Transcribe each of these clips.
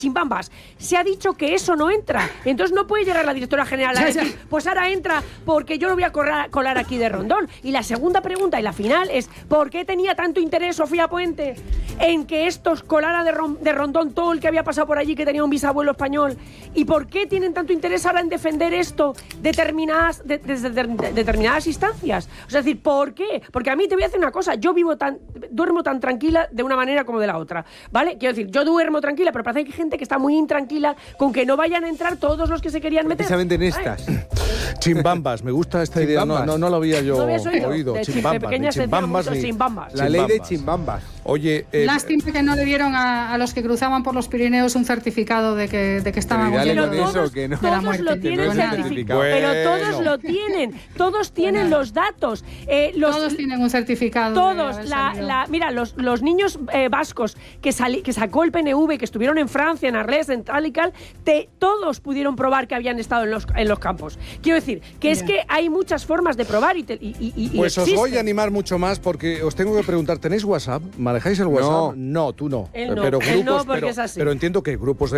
chimbambas. Se ha dicho que eso no entra. Entonces no puede llegar la directora general a decir, pues ahora entra porque yo lo voy a colar aquí de Rondón. Y la segunda pregunta y la final es, ¿por qué tenía tanto interés Sofía Puente en que estos colara de Rondón todo el que había pasado por allí, que tenía un bisabuelo español? ¿Y por qué tienen tanto interés ahora en defender esto determinadas instancias? O sea, es decir, ¿por qué? Porque a mí te voy a decir una cosa, yo duermo tan tranquila de una manera como de la otra, ¿vale? Quiero decir, yo duermo tranquila, pero parece que hay gente que está muy intranquila con que no vayan a entrar todos los que se querían meter. Precisamente en estas. Chimbambas, me gusta esta idea, no lo había yo oído. Chimbambas. La ley de chimbambas. Oye, lástima que no le dieron a los que cruzaban por los Pirineos un certificado de que estábamos pero todos lo tienen certificado. Pero todos lo tienen. Todos tienen los datos. Todos tienen un certificado. Todos. Mira, los niños vascos que sacó el PNV, que estuvieron en Francia, en Arles, en tal y cal, todos pudieron probar que habían estado en los campos. Quiero decir, que es que hay muchas formas de probar y pues os voy a animar mucho más porque os tengo que preguntar, ¿tenéis WhatsApp? ¿Manejáis el WhatsApp? No, tú no. Él no. Pero Él grupos, no, porque es así. pero entiendo que grupos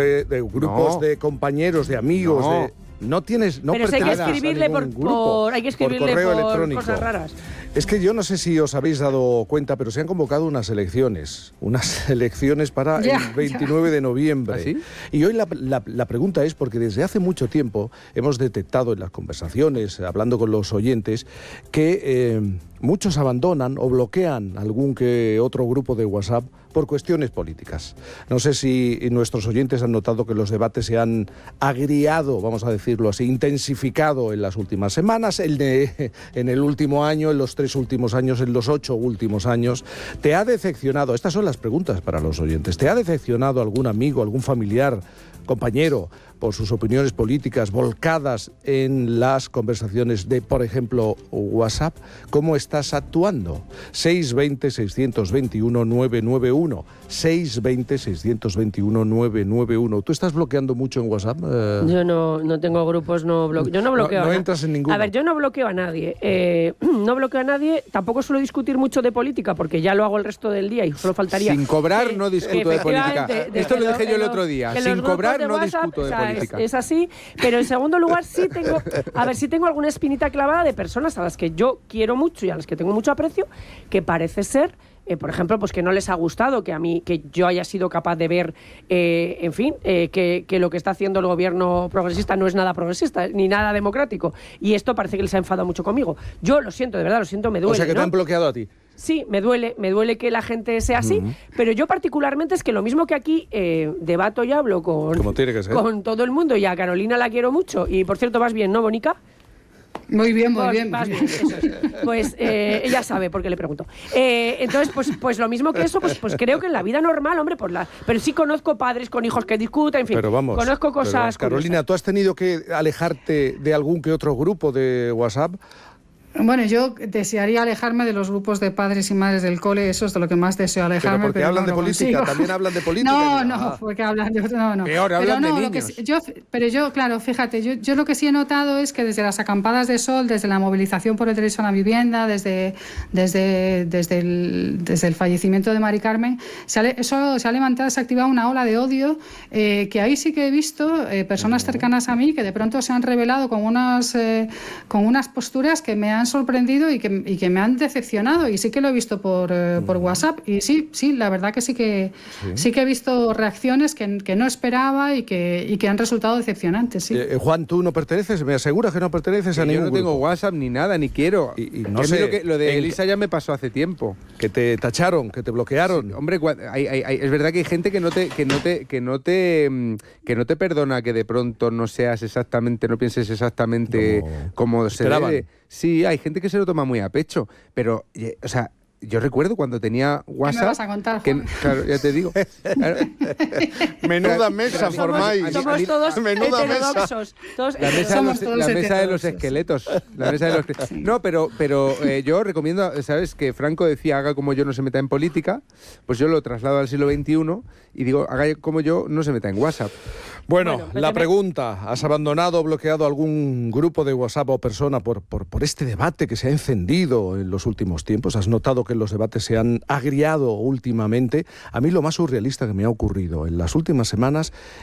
de compañeros, de amigos, no tienes, no pero perteneces hay que escribirle a ningún grupo, hay que escribirle por correo electrónico. Cosas raras. Es que yo no sé si os habéis dado cuenta, pero se han convocado unas elecciones para el 29 de noviembre. ¿Ah, sí? Y hoy la pregunta es, porque desde hace mucho tiempo hemos detectado en las conversaciones, hablando con los oyentes, que muchos abandonan o bloquean algún que otro grupo de WhatsApp por cuestiones políticas. No sé si nuestros oyentes han notado que los debates se han agriado, vamos a decirlo así, intensificado en las últimas semanas, en el último año, en los 3 últimos años, en los 8 últimos años. ¿Te ha decepcionado? Estas son las preguntas para los oyentes. ¿Te ha decepcionado algún amigo, algún familiar, compañero, por sus opiniones políticas volcadas en las conversaciones de, por ejemplo, WhatsApp? ¿Cómo estás actuando? 620-621-991. 620-621-991. ¿Tú estás bloqueando mucho en WhatsApp? Yo no tengo grupos, yo no bloqueo. No entras en ninguno. A ver, yo no bloqueo a nadie. No bloqueo a nadie. Tampoco suelo discutir mucho de política, porque ya lo hago el resto del día y solo faltaría. Sin cobrar no discuto de política. Esto lo dije yo el otro día. Sin cobrar no discuto de política. Es así, pero en segundo lugar sí tengo alguna espinita clavada de personas a las que yo quiero mucho y a las que tengo mucho aprecio, que parece ser, por ejemplo, pues que no les ha gustado que yo haya sido capaz de ver, que lo que está haciendo el gobierno progresista no es nada progresista ni nada democrático, y esto parece que les ha enfadado mucho conmigo. Yo lo siento, de verdad, lo siento, me duele. O sea, que ¿no? te han bloqueado a ti. Sí, me duele que la gente sea así, pero yo particularmente es que lo mismo que aquí debato y hablo con todo el mundo, y a Carolina la quiero mucho, y por cierto vas bien, ¿no, Bonica? Muy bien. Vas bien, eso es. Pues ella sabe por qué le pregunto. Entonces, pues lo mismo que eso, pues creo que en la vida normal, hombre, pero sí conozco padres con hijos que discuten, en fin, pero vamos, conozco cosas. Carolina, ¿tú has tenido que alejarte de algún que otro grupo de WhatsApp? Bueno, yo desearía alejarme de los grupos de padres y madres del cole, eso es de lo que más deseo alejarme. Pero porque hablan de política, consigo. También hablan de política. No, porque hablan de... No. Peor, hablan de niños. Pero yo, claro, fíjate, yo lo que sí he notado es que desde las acampadas de sol, desde la movilización por el derecho a la vivienda, desde el fallecimiento de Mari Carmen, se ha levantado, se ha activado una ola de odio, que ahí sí que he visto personas cercanas a mí que de pronto se han revelado con unas posturas que me han sorprendido y que me han decepcionado, y sí que lo he visto por WhatsApp, y sí, la verdad que sí que he visto reacciones que no esperaba y que han resultado decepcionantes. Sí. Juan, ¿tú no perteneces? ¿Me aseguras que no perteneces a ningún grupo? Yo no tengo WhatsApp ni nada, ni quiero. Y no sé, lo de Elisa ya me pasó hace tiempo. Que te tacharon, que te bloquearon. Sí, hombre, es verdad que hay gente que no te perdona que de pronto no pienses exactamente como se debe. Sí, hay gente que se lo toma muy a pecho, pero, o sea, yo recuerdo cuando tenía WhatsApp... ¿Qué me vas a contar, Juan? Claro, ya te digo. Claro. Menuda mesa formáis. Somos todos heterodoxos. La mesa de los esqueletos. La mesa de los... No, pero yo recomiendo, ¿sabes? Que Franco decía, haga como yo, no se meta en política. Pues yo lo traslado al siglo XXI y digo, haga como yo, no se meta en WhatsApp. Bueno, la pregunta, ¿has abandonado o bloqueado algún grupo de WhatsApp o persona por este debate que se ha encendido en los últimos tiempos? ¿Has notado que los debates se han agriado últimamente? A mí lo más surrealista que me ha ocurrido en las últimas semanas